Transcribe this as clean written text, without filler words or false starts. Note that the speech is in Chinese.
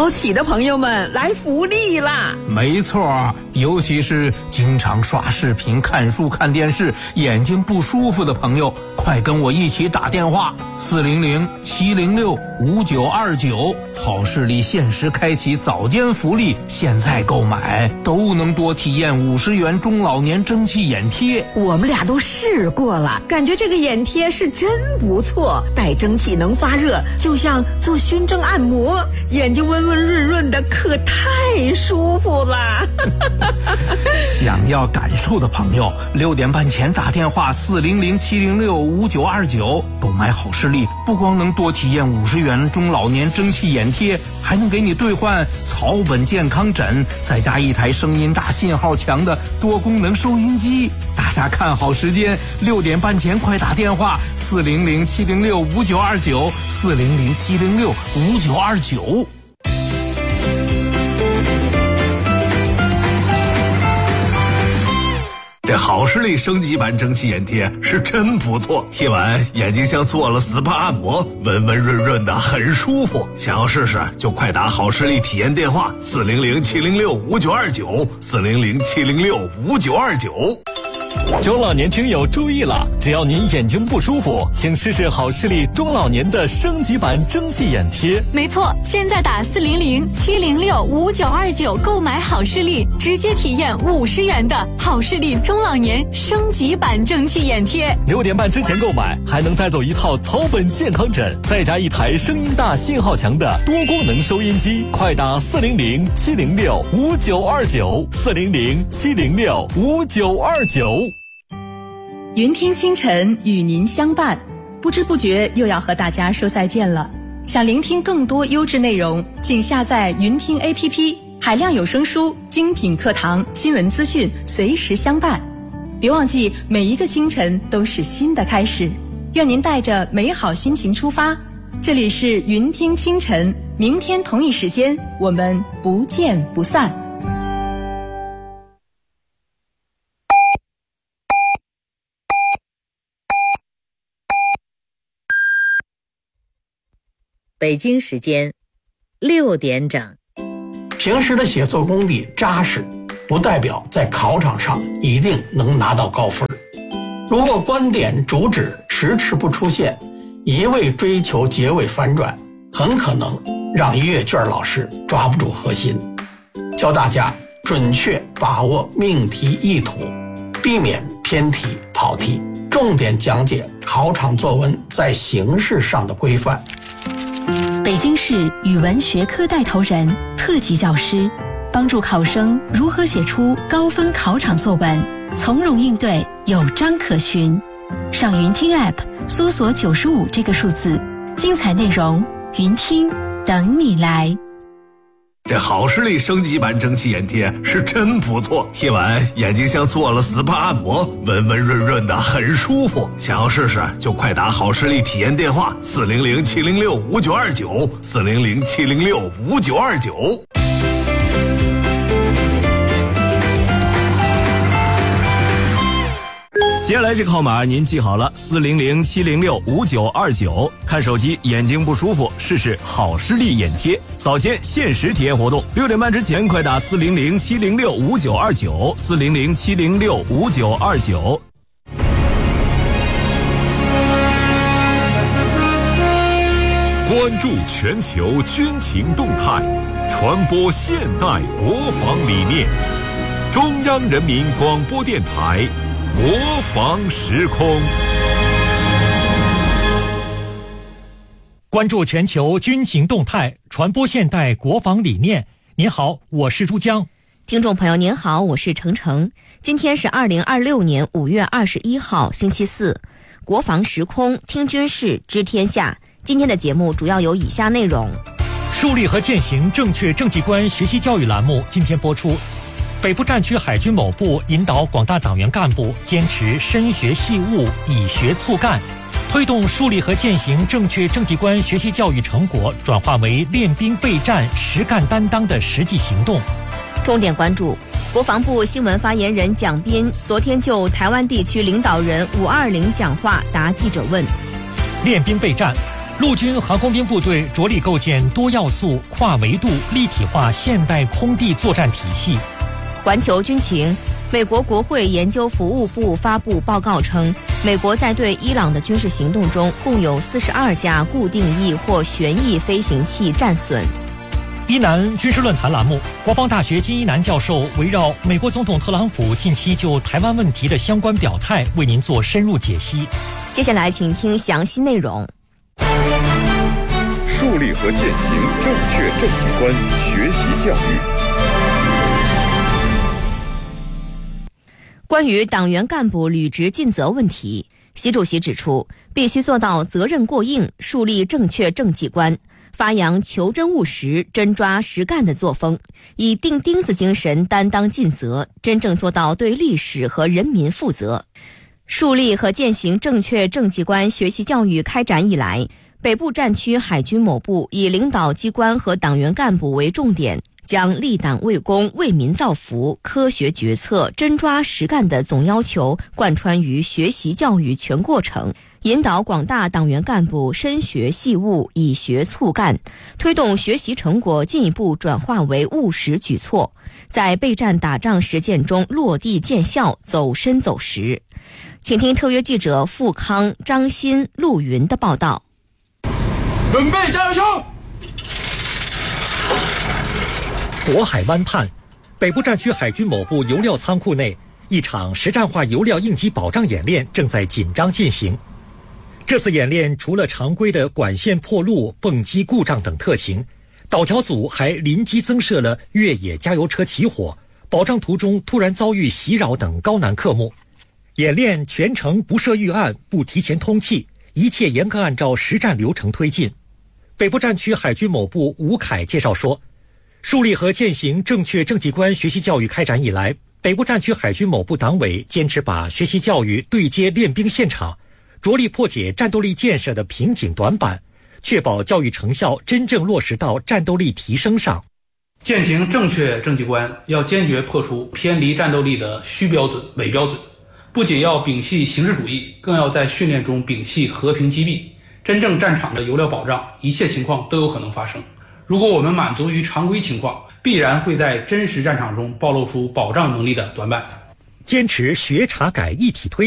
早起的朋友们来福利啦！ 没错，尤其是经常刷视频、看书、看电视，眼睛不舒服的朋友，快跟我一起打电话400-706-5929，好视力限时开启早间福利，现在购买都能多体验50元中老年蒸汽眼贴。 我们俩都试过了，感觉这个眼贴是真不错，带蒸汽能发热，就像做熏蒸按摩，眼睛温温润润的，可太舒服了。 想要感受的朋友，6点半前打电话400-706-5929，购买好视力，不光能多体验50元中老年蒸汽眼贴，还能给你兑换草本健康枕，再加一台声音大、信号强的多功能收音机。大家看好时间，6点半前快打电话400-706-5929，400-706-5929。 这好视力升级版蒸汽眼贴是真不错，贴完眼睛像做了 SPA 按摩，温温润润的，很舒服。想要试试就快打好视力体验电话400-706-5929，400-706-5929。 中老年听友注意了，只要您眼睛不舒服，请试试好视力中老年的升级版蒸汽眼贴。 没错，现在打400-706-5929购买好视力，直接体验50元的好视力中老年升级版蒸汽眼贴。 6点半之前购买，还能带走一套草本健康枕，再加一台声音大、信号强的多功能收音机。快打400-706-5929，400-706-5929。 云听清晨与您相伴，不知不觉又要和大家说再见了。想聆听更多优质内容，请下载云听 APP， 海量有声书、精品课堂、新闻资讯随时相伴。别忘记，每一个清晨都是新的开始。愿您带着美好心情出发。这里是云听清晨，明天同一时间我们不见不散。 北京时间6点整。 平时的写作功底扎实，不代表在考场上一定能拿到高分。如果观点主旨迟迟不出现，一味追求结尾反转，很可能让阅卷老师抓不住核心。教大家准确把握命题意图，避免偏题跑题，重点讲解考场作文在形式上的规范。 北京市语文学科带头人、特级教师，帮助考生如何写出高分考场作文，从容应对，有章可循。上云听 App 搜索95这个数字，精彩内容云听等你来。 这好视力升级版蒸汽眼贴是真不错，贴完眼睛像做了 SPA 按摩，温温润润的，很舒服。想要试试就快打好视力体验电话400-706-5929，400-706-5929。 接下来这个号码您记好了，400-706-5929。看手机眼睛不舒服，试试好视力眼贴，早间限时体验活动，6点半之前快打400-706-5929，400-706-5929。 关注全球军情动态，传播现代国防理念。中央人民广播电台国防时空。 关注全球军情动态，传播现代国防理念。您好，我是珠江。 听众朋友您好，我是程程。今天是2026年5月21号星期四，国防时空听军事知天下。今天的节目主要有以下内容： 树立和践行正确政绩观学习教育栏目今天播出。北部战区海军某部引导广大党员干部坚持深学细务，以学促干，推动树立和践行正确政绩观学习教育成果转化为练兵备战、实干担当的实际行动。 重点关注，国防部新闻发言人蒋斌昨天就台湾地区领导人520讲话答记者问。 练兵备战， 陆军航空兵部队着力构建多要素、跨维度、立体化现代空地作战体系。 环球军情，美国国会研究服务部发布报告称，美国在对伊朗的军事行动中，共有42架固定翼或旋翼飞行器战损。 伊南军事论坛栏目，国防大学金一南教授围绕美国总统特朗普近期就台湾问题的相关表态，为您做深入解析。 接下来请听详细内容。 树立和践行正确政绩观，学习教育。 关于党员干部履职尽责问题，习主席指出，必须做到责任过硬，树立正确政绩观，发扬求真务实、真抓实干的作风，以钉钉子精神担当尽责，真正做到对历史和人民负责。树立和践行正确政绩观学习教育开展以来，北部战区海军某部以领导机关和党员干部为重点，将立党为公、为民造福、科学决策、真抓实干的总要求贯穿于学习教育全过程，引导广大党员干部深学细悟，以学促干，推动学习成果进一步转化为务实举措，在备战打仗实践中落地见效，走深走实。请听特约记者付康、张鑫、陆云的报道。 准备加油！ 渤海湾畔，北部战区海军某部油料仓库内，一场实战化油料应急保障演练正在紧张进行。这次演练除了常规的管线破路、泵机故障等特情，导调组还临机增设了越野加油车起火、保障途中突然遭遇袭扰等高难科目。演练全程不设预案、不提前通气，一切严格按照实战流程推进。北部战区海军某部吴凯介绍说，树立和践行正确政绩观学习教育开展以来，北部战区海军某部党委坚持把学习教育对接练兵现场，着力破解战斗力建设的瓶颈短板，确保教育成效真正落实到战斗力提升上。 践行正确政绩观，要坚决破除偏离战斗力的虚标准、伪标准，不仅要摒弃形式主义，更要在训练中摒弃和平击毙。真正战场的油料保障，一切情况都有可能发生。如果我们满足于常规情况，必然会在真实战场中暴露出保障能力的短板。 坚持学查改一体推